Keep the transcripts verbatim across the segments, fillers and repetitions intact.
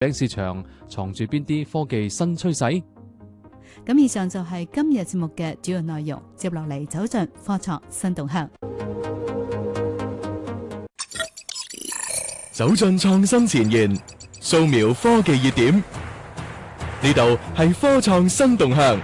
餅市場藏住邊啲科技新趨勢？ 咁以上就係今日節目嘅主要內容，接落嚟走進科創新動向。 走進創新前沿，掃描科技熱點，呢度係科創新動向。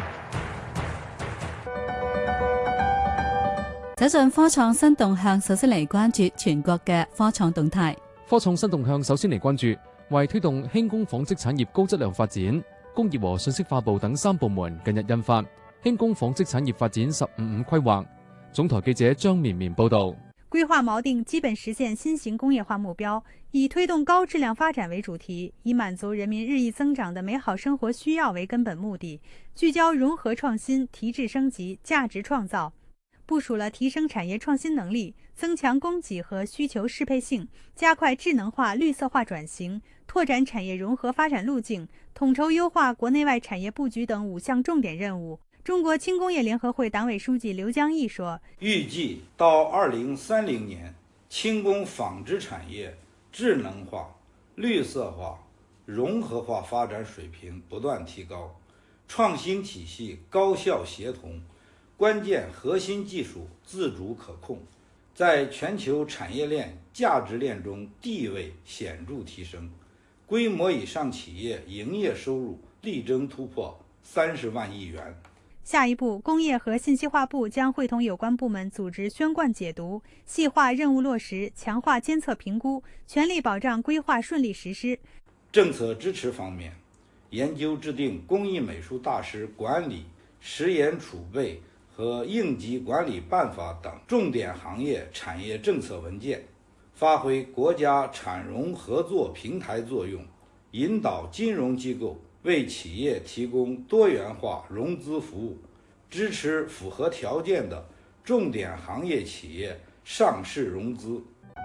走進科創新動向，首先嚟關注全國嘅科創動態。 科創新動向首先嚟關注，為推動輕工紡織產業高質量發展，工業和信息化部等三部門近日印發《輕工紡織產業發展十五五規劃》。總台記者張綿綿報道。 規劃錨定基本實現新型工業化目標，以推動高質量發展為主題，以滿足人民日益增長的美好生活需要為根本目的，聚焦融合創新、提質升級、價值創造，部署了提升產業創新能力、增強供給和需求適配性、加快智能化、綠色化轉型、拓展產業融合發展路徑、統籌優化國內外產業佈局等五項重點任務。中國輕工業聯合會黨委書記劉江毅說， 預計到二零三零年，輕工紡織產業智能化、綠色化、融合化發展水平不斷提高，創新體系高效協同，關鍵核心技術自主可控，在全球產業鏈價值鏈中地位顯著提升，規模以上企業營業收入力爭突破三十萬億元。 下一步，工業和信息化部將會同有關部門組織宣貫解讀，細化任務落實，強化監測評估，全力保障規劃順利實施。 政策支持方面，研究制定工藝美術大師管理、實驗儲備和應急管理辦法等重點行業產業政策文件，發揮國家產融合作平台作用，引導金融機構為企業提供多元化融資服務，支持符合條件的重點行業企業上市融資。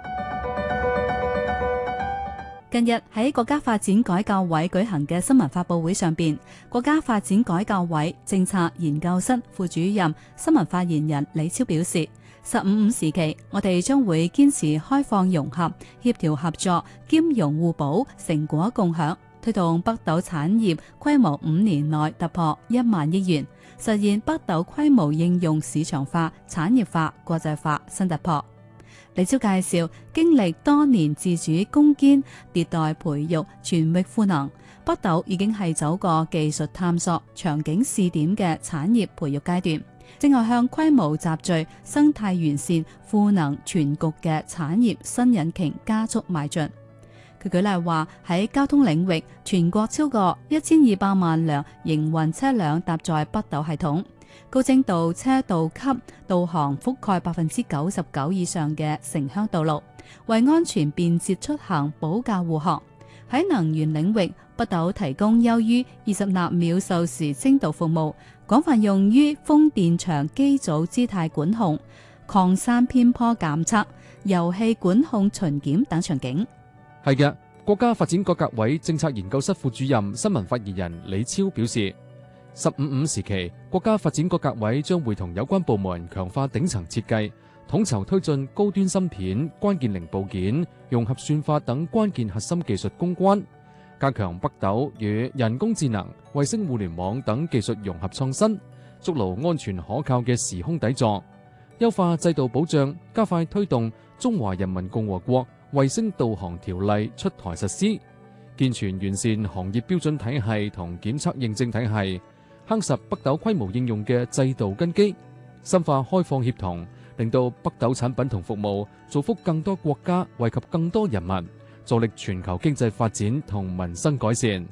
近日喺國家發展改革委舉行嘅新聞發佈會上邊，國家發展改革委政策研究室副主任、新聞發言人李超表示，十五五時期，我哋將會堅持開放融合、協調合作、兼容互補、成果共享，推動北斗產業規模五年內突破一萬億元，實現北斗規模應用市場化、產業化、國際化新突破。李超介紹，經歷多年自主攻堅、迭代培育、全域賦能，北斗已經係走過技術探索、場景試點嘅產業培育階段，正係向規模集聚、生態完善、賦能全局嘅產業新引擎加速邁進。佢舉例話，喺交通領域，全國超過一千二百萬輛營運車輛搭載北斗系統，高精度車道級導航覆蓋百分之九十九以上嘅城鄉道路，為安全便捷出行保駕護航。喺能源領域，北斗提供優於二十納秒授時精度服務，廣泛用於風電場機組姿態管控、礦山偏坡監測、油氣管控巡檢等場景。 係嘅，國家發展改革委政策研究室副主任、新聞發言人李超表示，十五五時期，國家發展改革委將會同有關部門強化頂層設計，統籌推進高端芯片、關鍵零部件、融合算法等關鍵核心技術攻關，加強北斗與人工智能、衛星互聯網等技術融合創新，築牢安全可靠嘅時空底座，優化制度保障，加快推動中華人民共和國衛星導航條例出台實施，健全完善行業標準體系同檢測認證體系，夯實北斗規模應用嘅制度根基，深化開放協同，令到北斗產品同服務造福更多國家，惠及更多人民，助力全球經濟發展同民生改善。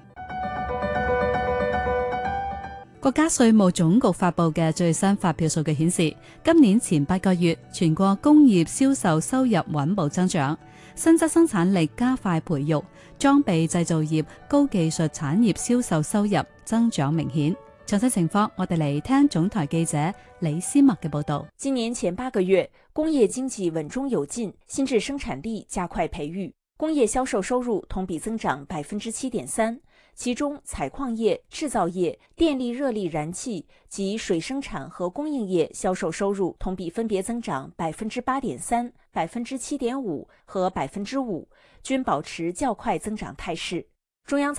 國家稅務總局發佈嘅最新發票數據顯示，今年前八個月，全國工業銷售收入穩步增長，新質生產力加快培育，裝備製造業、高技術產業銷售收入增長明顯。詳細情況，我哋嚟聽總台記者李思默嘅報道。 今年前八個月，工業經濟穩中有進，新質生產力加快培育，工業銷售收入同比增長百分之七點三。其中，採礦業、製造業、電力熱力燃氣及水生產和供應業銷售收入同比分別增長百分之八點三、百分之七點五和百分之五，均保持較快增長態勢。 中央